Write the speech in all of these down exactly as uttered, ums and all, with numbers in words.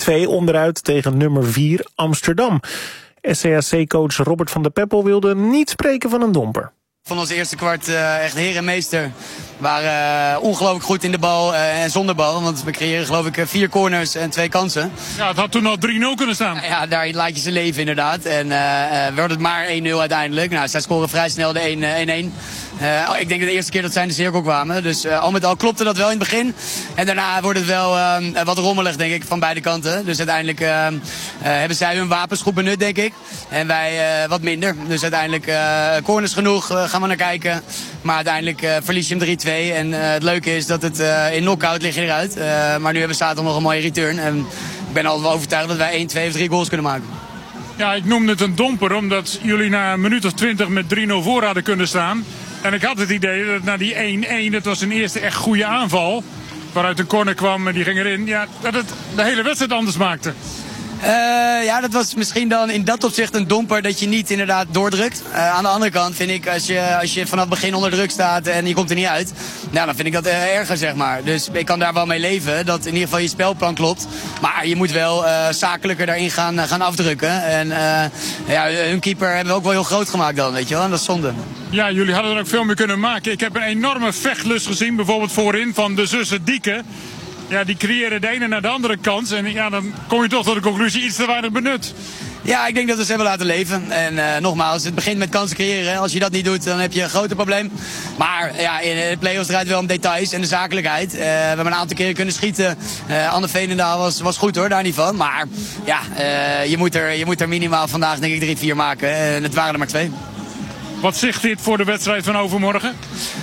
twee onderuit tegen nummer vier Amsterdam. S C A C-coach Robert van der Peppel wilde niet spreken van een domper. Van ons eerste kwart uh, echt heer en meester. We waren uh, ongelooflijk goed in de bal uh, en zonder bal. Want we creëren geloof ik vier corners en twee kansen. Ja, het had toen al drie nul kunnen staan. Ja, daar laat je ze leven inderdaad. En uh, uh, werd het maar één nul uiteindelijk. Nou, zij scoren vrij snel de één-één. Uh, ik denk dat de eerste keer dat zij in de cirkel kwamen. Dus uh, al met al klopte dat wel in het begin. En daarna wordt het wel uh, wat rommelig, denk ik, van beide kanten. Dus uiteindelijk uh, uh, hebben zij hun wapens goed benut, denk ik. En wij uh, wat minder. Dus uiteindelijk uh, corners genoeg, uh, gaan we naar kijken. Maar uiteindelijk uh, verlies je hem drie twee. En uh, het leuke is dat het uh, in knockout lig je eruit. Uh, maar nu hebben we zaterdag nog een mooie return. En ik ben altijd wel overtuigd dat wij één, twee of drie goals kunnen maken. Ja, ik noemde het een domper, omdat jullie na een minuut of twintig met drie nul voor hadden kunnen staan. En ik had het idee dat na die één-één, dat was een eerste echt goede aanval. Waaruit een corner kwam en die ging erin. Ja, dat het de hele wedstrijd anders maakte. Uh, ja, dat was misschien dan in dat opzicht een domper dat je niet inderdaad doordrukt. Uh, aan de andere kant vind ik, als je, als je vanaf het begin onder druk staat en je komt er niet uit, nou, dan vind ik dat uh, erger, zeg maar. Dus ik kan daar wel mee leven, dat in ieder geval je spelplan klopt. Maar je moet wel uh, zakelijker daarin gaan, uh, gaan afdrukken. En uh, ja, hun keeper hebben we ook wel heel groot gemaakt dan, weet je wel. En dat is zonde. Ja, jullie hadden er ook veel meer kunnen maken. Ik heb een enorme vechtlust gezien, bijvoorbeeld voorin van de zussen Dieke. Ja, die creëren de ene naar de andere kans. En ja, dan kom je toch tot de conclusie, iets te weinig benut. Ja, ik denk dat we ze hebben laten leven. En uh, nogmaals, het begint met kansen creëren. Als je dat niet doet, dan heb je een groter probleem. Maar ja, in de play-offs draait wel om details en de zakelijkheid. Uh, we hebben een aantal keren kunnen schieten. Uh, Anne Veenendaal was, was goed hoor, daar niet van. Maar ja, uh, je, moet er, je moet er minimaal vandaag denk ik drie, vier maken. En het waren er maar twee. Wat zegt dit voor de wedstrijd van overmorgen?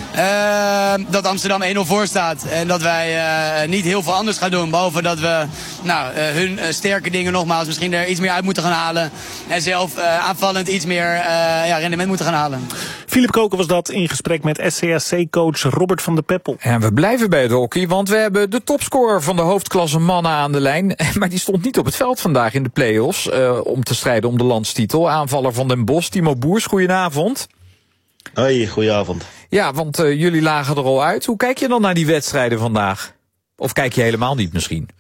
Uh, dat Amsterdam één nul voor staat. En dat wij uh, niet heel veel anders gaan doen. Behalve dat we nou, uh, hun uh, sterke dingen nogmaals misschien er iets meer uit moeten gaan halen. En zelf uh, aanvallend iets meer uh, ja, rendement moeten gaan halen. Philip Koken was dat in gesprek met S C A C-coach Robert van der Peppel. En we blijven bij het hockey, want we hebben de topscorer van de hoofdklasse mannen aan de lijn. Maar die stond niet op het veld vandaag in de play-offs uh, om te strijden om de landstitel. Aanvaller van Den Bosch, Timo Boers, goedenavond. Hoi, goedenavond. Ja, want uh, jullie lagen er al uit. Hoe kijk je dan naar die wedstrijden vandaag? Of kijk je helemaal niet misschien?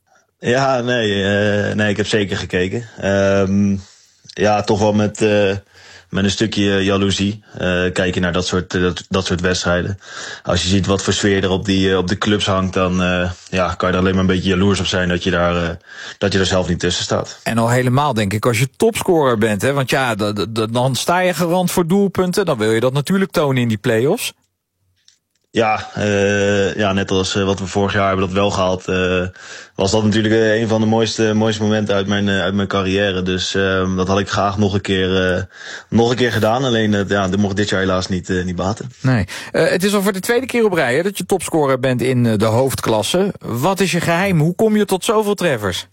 Ja, nee, uh, nee ik heb zeker gekeken. Um, ja, toch wel met, uh, met een stukje jaloezie. Uh, kijk je naar dat soort, uh, dat, dat soort wedstrijden. Als je ziet wat voor sfeer er op, die, uh, op de clubs hangt, dan uh, ja, kan je er alleen maar een beetje jaloers op zijn dat je daar, uh, dat je er zelf niet tussen staat. En al helemaal denk ik als je topscorer bent, hè? Want ja, d- d- dan sta je garant voor doelpunten. Dan wil je dat natuurlijk tonen in die play-offs. Ja, uh, ja, net als uh, wat we vorig jaar hebben dat wel gehaald, uh, was dat natuurlijk uh, een van de mooiste, mooiste momenten uit mijn, uh, uit mijn carrière. Dus uh, dat had ik graag nog een keer, uh, nog een keer gedaan. Alleen uh, ja, dat mocht dit jaar helaas niet, uh, niet baten. Nee. Uh, het is al voor de tweede keer op rij hè, dat je topscorer bent in uh, de hoofdklasse. Wat is je geheim? Hoe kom je tot zoveel treffers?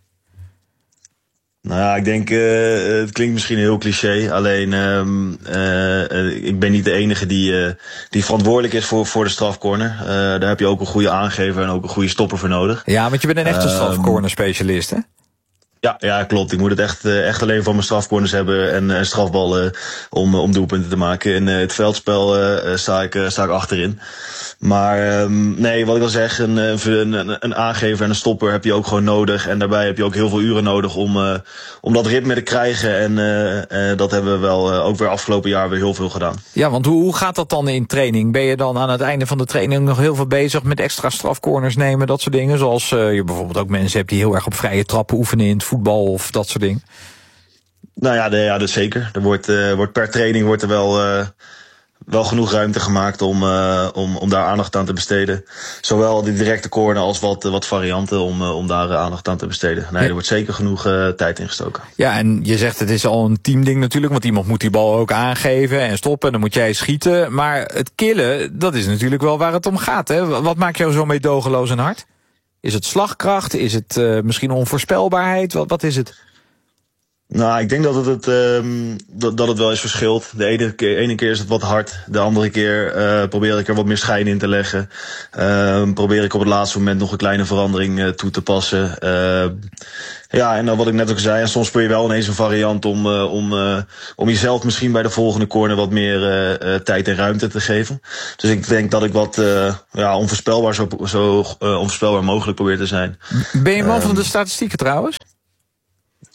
Nou ja, ik denk, uh, het klinkt misschien heel cliché, alleen um, uh, ik ben niet de enige die, uh, die verantwoordelijk is voor, voor de strafcorner. Uh, daar heb je ook een goede aangever en ook een goede stopper voor nodig. Ja, want je bent een echte um, strafcorner specialist, hè? Ja, ja, klopt. Ik moet het echt, echt alleen van mijn strafcorners hebben en uh, strafballen om, om doelpunten te maken. In uh, het veldspel uh, sta, ik, uh, sta ik achterin. Maar um, nee, wat ik al zeg, een, een, een aangever en een stopper heb je ook gewoon nodig. En daarbij heb je ook heel veel uren nodig om, uh, om dat ritme te krijgen. En uh, uh, dat hebben we wel uh, ook weer afgelopen jaar weer heel veel gedaan. Ja, want hoe, hoe gaat dat dan in training? Ben je dan aan het einde van de training nog heel veel bezig met extra strafcorners nemen, dat soort dingen? Zoals uh, je bijvoorbeeld ook mensen hebt die heel erg op vrije trappen oefenen in het voetbal of dat soort dingen? Nou ja, de, ja dat zeker. Er wordt, uh, wordt per training wordt er wel... Uh, wel genoeg ruimte gemaakt om, uh, om, om daar aandacht aan te besteden. Zowel de directe corner als wat, wat varianten om, uh, om daar uh, aandacht aan te besteden. Nee, er wordt zeker genoeg uh, tijd in gestoken. Ja, en je zegt het is al een teamding natuurlijk, want iemand moet die bal ook aangeven en stoppen en dan moet jij schieten. Maar het killen, dat is natuurlijk wel waar het om gaat, hè? Wat maakt jou zo meedogenloos en hard? Is het slagkracht? Is het uh, misschien onvoorspelbaarheid? Wat, wat is het? Nou, ik denk dat het, het, um, dat, dat het wel eens verschilt. De ene keer, ene keer is het wat hard. De andere keer uh, probeer ik er wat meer schijn in te leggen. Uh, probeer ik op het laatste moment nog een kleine verandering uh, toe te passen. Uh, ja, en dan wat ik net ook zei, en soms speel je wel ineens een variant om, uh, om, uh, om jezelf misschien bij de volgende corner wat meer uh, uh, tijd en ruimte te geven. Dus ik denk dat ik wat uh, ja, onvoorspelbaar, zo, zo uh, onvoorspelbaar mogelijk probeer te zijn. Ben je man um, van de statistieken trouwens?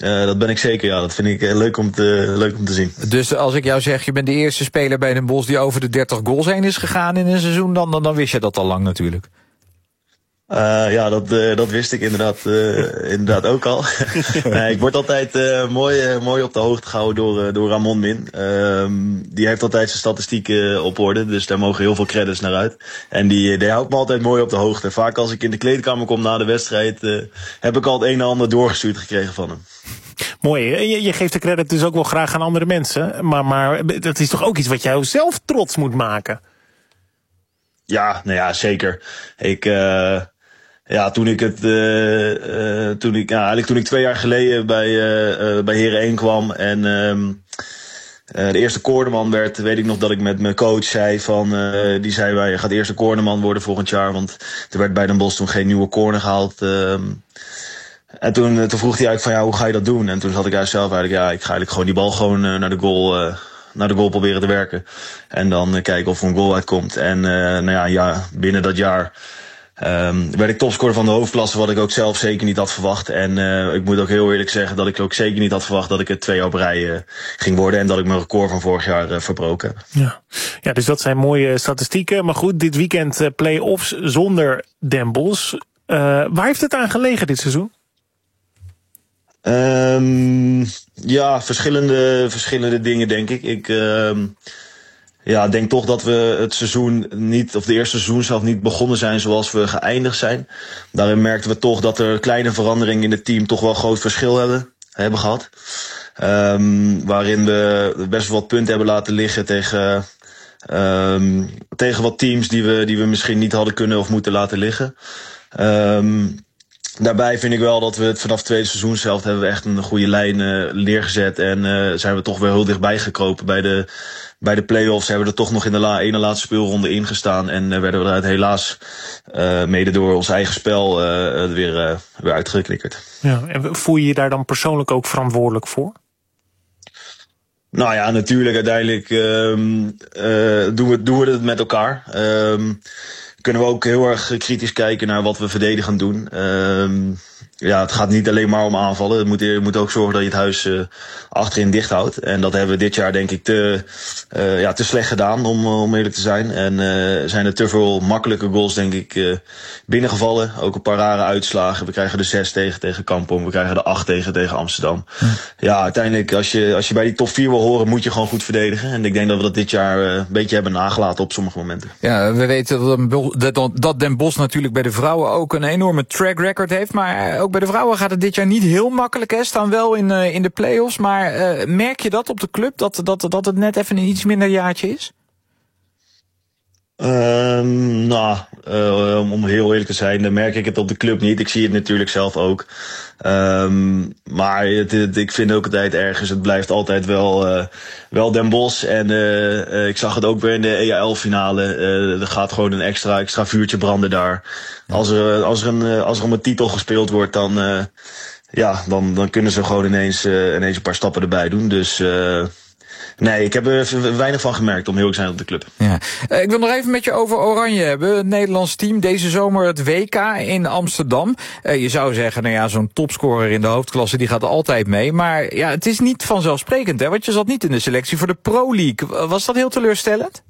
Uh, dat ben ik zeker, ja. Dat vind ik uh, leuk, om te, leuk om te zien. Dus als ik jou zeg, je bent de eerste speler bij Den Bosch die over de dertig goals heen is gegaan in een seizoen, dan, dan, dan wist je dat al lang natuurlijk. Uh, ja, dat, uh, dat wist ik inderdaad, uh, inderdaad ook al. nee, ik word altijd uh, mooi, uh, mooi op de hoogte gehouden door, uh, door Ramon Min. Uh, die heeft altijd zijn statistieken op orde, dus daar mogen heel veel credits naar uit. En die, die houdt me altijd mooi op de hoogte. Vaak als ik in de kleedkamer kom na de wedstrijd, uh, heb ik al het een en ander doorgestuurd gekregen van hem. Mooi, je, je geeft de credit dus ook wel graag aan andere mensen. Maar, maar dat is toch ook iets wat jou zelf trots moet maken? Ja, nou ja, zeker. Ik... Uh, Ja, toen ik het, uh, uh, toen ik, ja, eigenlijk toen ik twee jaar geleden bij, uh, uh, bij Heren één kwam en um, uh, de eerste koordeman werd, weet ik nog dat ik met mijn coach zei van, uh, die zei wij, je gaat eerste koordeman worden volgend jaar, want er werd bij Den Bosch toen geen nieuwe corner gehaald. Uh, en toen, toen vroeg hij eigenlijk van, ja, hoe ga je dat doen? En toen zat ik uit zelf eigenlijk, ja, ik ga eigenlijk gewoon die bal gewoon uh, naar de goal, uh, naar de goal proberen te werken. En dan uh, kijken of er een goal uitkomt. En uh, nou ja, ja, binnen dat jaar Um, werd ik topscorer van de hoofdklasse, wat ik ook zelf zeker niet had verwacht. En uh, ik moet ook heel eerlijk zeggen dat ik ook zeker niet had verwacht dat ik het twee jaar op rij uh, ging worden. En dat ik mijn record van vorig jaar uh, verbroken heb. Ja. ja, dus dat zijn mooie statistieken. Maar goed, dit weekend uh, play-offs zonder Den Bosch. Uh, waar heeft het aan gelegen dit seizoen? Um, ja, verschillende, verschillende dingen denk ik. Ik... Uh, Ja, ik denk toch dat we het seizoen niet, of de eerste seizoen zelf niet begonnen zijn zoals we geëindigd zijn. Daarin merkten we toch dat er kleine veranderingen in het team toch wel groot verschil hebben, hebben gehad. Um, waarin we best wel wat punten hebben laten liggen tegen, um, tegen wat teams die we, die we misschien niet hadden kunnen of moeten laten liggen. Um, Daarbij vind ik wel dat we het vanaf het tweede seizoen zelf hebben we echt een goede lijn uh, neergezet. En uh, zijn we toch weer heel dichtbij gekropen bij de, bij de play-offs. Hebben we er toch nog in de la, ene laatste speelronde ingestaan. En uh, werden we eruit helaas uh, mede door ons eigen spel uh, weer, uh, weer uitgeknikkerd. Ja, en voel je je daar dan persoonlijk ook verantwoordelijk voor? Nou ja, natuurlijk uiteindelijk um, uh, doen, we, doen we het met elkaar. Um, kunnen we ook heel erg kritisch kijken naar wat we verdedigen doen. Um, ja, het gaat niet alleen maar om aanvallen. Het moet, je moet ook zorgen dat je het huis uh, achterin dicht houdt. En dat hebben we dit jaar denk ik te, uh, ja, te slecht gedaan, om, om eerlijk te zijn. En uh, zijn er te veel makkelijke goals denk ik uh, binnengevallen. Ook een paar rare uitslagen. We krijgen de zes tegen tegen Kampong. We krijgen de acht tegen tegen Amsterdam. Hm. Ja, uiteindelijk als je, als je bij die top vier wil horen, moet je gewoon goed verdedigen. En ik denk dat we dat dit jaar uh, een beetje hebben nagelaten op sommige momenten. Ja, we weten dat, dat Den Bosch natuurlijk bij de vrouwen ook een enorme track record heeft. Maar ook bij de vrouwen gaat het dit jaar niet heel makkelijk. Hè. Staan wel in, uh, in de play-offs. Maar uh, merk je dat op de club? Dat, dat, dat het net even een iets minder jaartje is? Um, nou, uh, om heel eerlijk te zijn, dan merk ik het op de club niet. Ik zie het natuurlijk zelf ook. Um, maar het, het, ik vind ook altijd ergens, het blijft altijd wel, uh, wel Den Bosch. En uh, uh, ik zag het ook weer in de E A L-finale. Uh, er gaat gewoon een extra, extra vuurtje branden daar. Als er, als er, een, als er om een titel gespeeld wordt, dan, uh, ja, dan, dan kunnen ze gewoon ineens, uh, ineens een paar stappen erbij doen. Dus... Uh, Nee, ik heb er weinig van gemerkt, om heel erg te zijn op de club. Ja. Uh, ik wil nog even met je over Oranje hebben. Het Nederlands team, deze zomer het W K in Amsterdam. Uh, je zou zeggen, nou ja, zo'n topscorer in de hoofdklasse, die gaat altijd mee. Maar ja, het is niet vanzelfsprekend, hè? Want je zat niet in de selectie voor de Pro League. Was dat heel teleurstellend?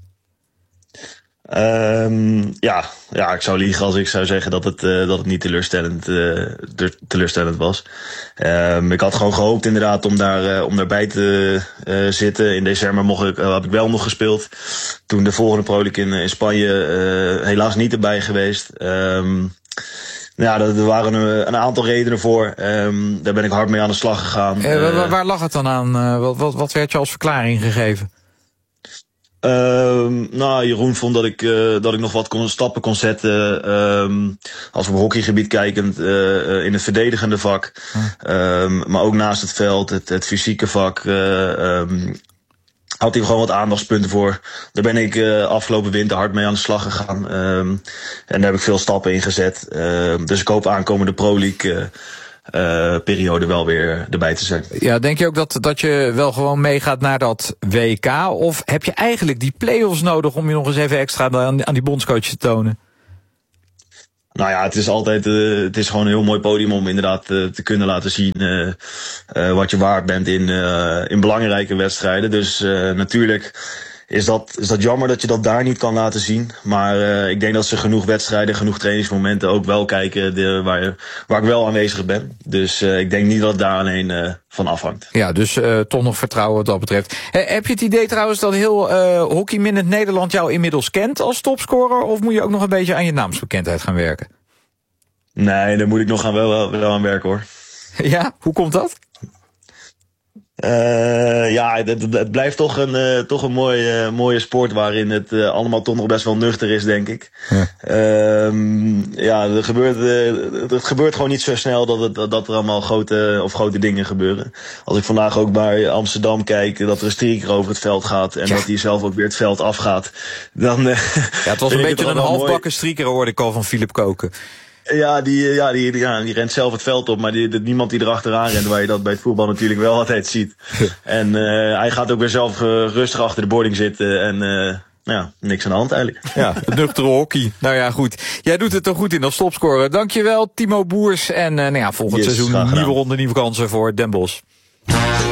Um, ja, ja, ik zou liegen als ik zou zeggen dat het, uh, dat het niet teleurstellend, uh, teleurstellend was. Um, ik had gewoon gehoopt inderdaad om daar uh, om daarbij te uh, zitten. In december mocht ik, uh, heb ik wel nog gespeeld. Toen de volgende Pro League in, in Spanje uh, helaas niet erbij geweest. Um, ja, er waren een aantal redenen voor. Um, daar ben ik hard mee aan de slag gegaan. Uh, uh, waar, waar lag het dan aan? Uh, wat, wat, wat werd je als verklaring gegeven? Uh, nou, Jeroen vond dat ik, uh, dat ik nog wat kon, stappen kon zetten. Um, als we op hockeygebied kijkend uh, in het verdedigende vak. Um, maar ook naast het veld, het, het fysieke vak. Uh, um, had hij gewoon wat aandachtspunten voor. Daar ben ik uh, afgelopen winter hard mee aan de slag gegaan. Um, en daar heb ik veel stappen in gezet. Uh, dus ik hoop aankomende Pro League... Uh, Uh, periode wel weer erbij te zijn. Ja, denk je ook dat, dat je wel gewoon meegaat naar dat W K? Of heb je eigenlijk die play-offs nodig om je nog eens even extra aan, aan die bondscoach te tonen? Nou ja, het is altijd, uh, het is gewoon een heel mooi podium om inderdaad uh, te kunnen laten zien uh, uh, wat je waard bent in, uh, in belangrijke wedstrijden. Dus uh, natuurlijk is dat, is dat jammer dat je dat daar niet kan laten zien. Maar uh, ik denk dat ze genoeg wedstrijden, genoeg trainingsmomenten ook wel kijken de, waar, waar ik wel aanwezig ben. Dus uh, ik denk niet dat het daar alleen uh, van afhangt. Ja, dus uh, toch nog vertrouwen wat dat betreft. He, heb je het idee trouwens dat heel uh, Hockey Minute Nederland jou inmiddels kent als topscorer? Of moet je ook nog een beetje aan je naamsbekendheid gaan werken? Nee, daar moet ik nog gaan wel, wel, wel aan werken hoor. Ja, hoe komt dat? Uh, ja, het, het blijft toch een, uh, toch een mooie, uh, mooie sport waarin het uh, allemaal toch nog best wel nuchter is, denk ik. Ja, uh, ja er gebeurt, uh, het gebeurt gewoon niet zo snel dat, het, dat er allemaal grote, of grote dingen gebeuren. Als ik vandaag ook bij Amsterdam kijk, dat er een streaker over het veld gaat en ja. dat hij zelf ook weer het veld afgaat. Dan, uh, ja, het was een beetje een halfbakken streaker, hoorde ik al van Philip Koken. Ja, die, ja, die, ja, die rent zelf het veld op, maar die, die, niemand die erachteraan rent, waar je dat bij het voetbal natuurlijk wel altijd ziet. En uh, hij gaat ook weer zelf uh, rustig achter de boarding zitten en uh, ja, niks aan de hand eigenlijk. Ja, nuchtere hockey. Nou ja, goed. Jij doet het toch goed in als topscorer. Dankjewel, Timo Boers. En uh, nou ja, volgend yes, seizoen nieuwe ronde, nieuwe kansen voor Den Bosch.